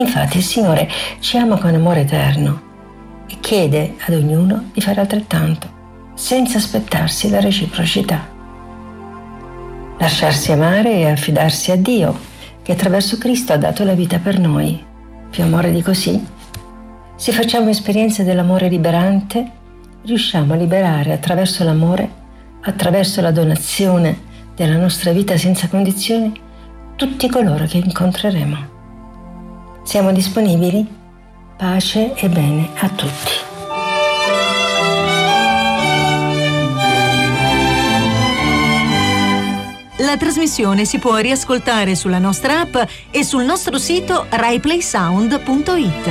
Infatti il Signore ci ama con amore eterno e chiede ad ognuno di fare altrettanto, senza aspettarsi la reciprocità. Lasciarsi amare e affidarsi a Dio, che attraverso Cristo ha dato la vita per noi. Più amore di così? Se facciamo esperienza dell'amore liberante, riusciamo a liberare attraverso l'amore, attraverso la donazione della nostra vita senza condizioni, tutti coloro che incontreremo. Siamo disponibili? Pace e bene a tutti. La trasmissione si può riascoltare sulla nostra app e sul nostro sito raiplaysound.it.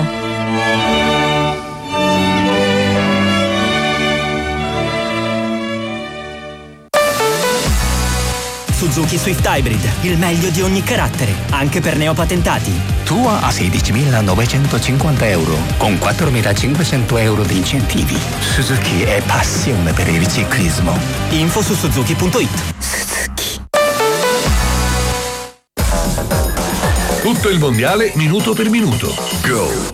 Suzuki Swift Hybrid, il meglio di ogni carattere, anche per neopatentati. Tua a 16.950 euro, con 4.500 euro di incentivi. Suzuki è passione per il ciclismo. Info su suzuki.it. Suzuki. Tutto il mondiale minuto per minuto. Go!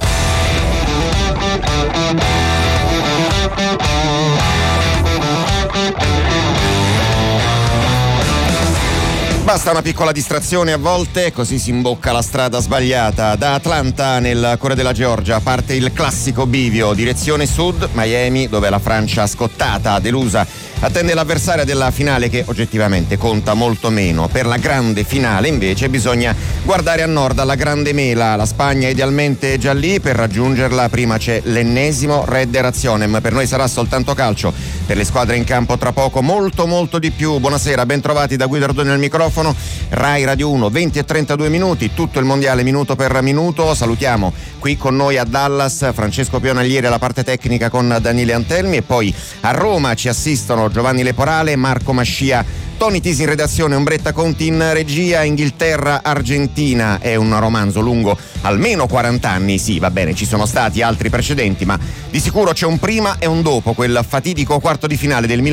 Basta una piccola distrazione a volte, così si imbocca la strada sbagliata. Da Atlanta, nel cuore della Georgia, parte il classico bivio, direzione sud, Miami, dove la Francia scottata, delusa, attende l'avversaria della finale che oggettivamente conta molto meno. Per la grande finale invece bisogna guardare a nord, alla grande mela. La Spagna idealmente è già lì, per raggiungerla prima c'è l'ennesimo Redde Razionem. Per noi sarà soltanto calcio, per le squadre in campo tra poco molto di più. Buonasera, ben trovati da Guido Ardoni al microfono. Rai Radio 1, 20 e 32 minuti, tutto il mondiale minuto per minuto. Salutiamo qui con noi a Dallas Francesco Pionaglieri alla parte tecnica con Daniele Antelmi, e poi a Roma ci assistono Giovanni Leporale, Marco Mascia, Tony Tisi in redazione, Umbretta Conti in regia. Inghilterra-Argentina è un romanzo lungo almeno 40 anni, sì, va bene, ci sono stati altri precedenti, ma di sicuro c'è un prima e un dopo quel fatidico quarto di finale del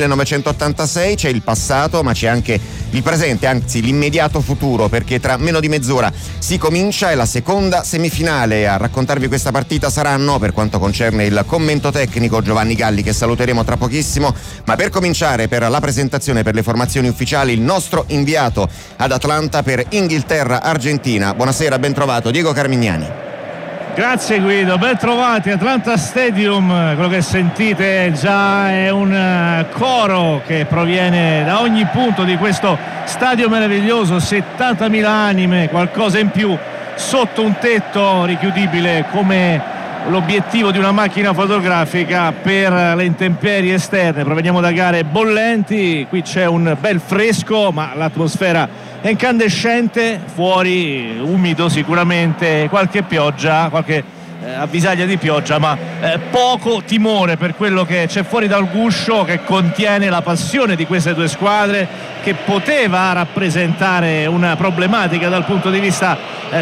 1986. C'è il passato, ma c'è anche il presente, anzi l'immediato futuro, perché tra meno di mezz'ora si comincia, è la seconda semifinale. A raccontarvi questa partita saranno, per quanto concerne il commento tecnico, Giovanni Galli, che saluteremo tra pochissimo, ma per cominciare, per la presentazione per le formazioni ufficiali, il nostro inviato ad Atlanta per Inghilterra-Argentina. Buonasera, ben trovato Diego Carmignani. Grazie Guido, ben trovati. Atlanta Stadium, quello che sentite già è un coro che proviene da ogni punto di questo stadio meraviglioso, 70.000 anime, qualcosa in più, sotto un tetto richiudibile come l'obiettivo di una macchina fotografica per le intemperie esterne. Proveniamo da gare bollenti, qui c'è un bel fresco, ma l'atmosfera è incandescente, fuori umido sicuramente, qualche pioggia, qualche avvisaglia di pioggia, ma poco timore per quello che c'è fuori dal guscio, che contiene la passione di queste due squadre, che poteva rappresentare una problematica dal punto di vista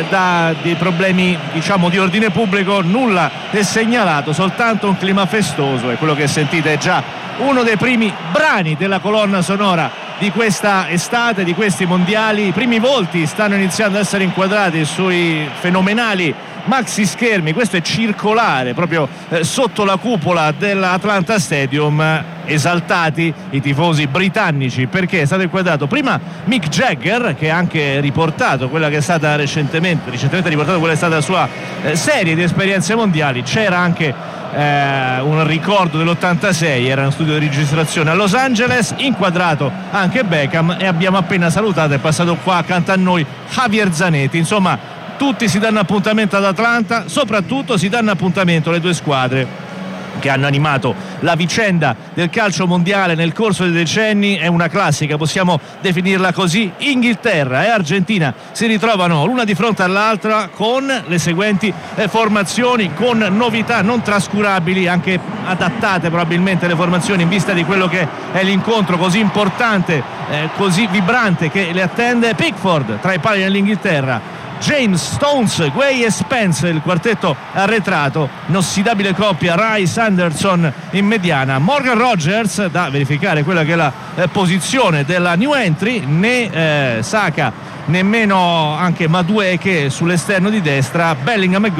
dei problemi, diciamo, di ordine pubblico. Nulla è segnalato, soltanto un clima festoso, e quello che sentite è già uno dei primi brani della colonna sonora di questa estate, di questi mondiali. I primi volti stanno iniziando ad essere inquadrati sui fenomenali maxi schermi. Questo è circolare proprio sotto la cupola dell'Atlanta Stadium. Esaltati i tifosi britannici, perché è stato inquadrato prima Mick Jagger, che ha anche riportato quella che è stata recentemente riportato quella che è stata la sua serie di esperienze mondiali. C'era anche un ricordo dell'86, era uno studio di registrazione a Los Angeles, inquadrato anche Beckham, e abbiamo appena salutato, è passato qua accanto a noi Javier Zanetti. Insomma, tutti si danno appuntamento ad Atlanta, soprattutto si danno appuntamento le due squadre che hanno animato la vicenda del calcio mondiale nel corso dei decenni. È una classica, possiamo definirla così. Inghilterra e Argentina si ritrovano l'una di fronte all'altra con le seguenti formazioni, con novità non trascurabili, anche adattate probabilmente le formazioni in vista di quello che è l'incontro così importante, così vibrante che le attende. Pickford tra i pali dell'Inghilterra, James, Stones, Guay e Spence, il quartetto arretrato, inossidabile coppia Rice-Anderson in mediana. Morgan Rogers, da verificare quella che è la posizione della new entry, né Saka nemmeno anche Madueke sull'esterno di destra. Bellingham e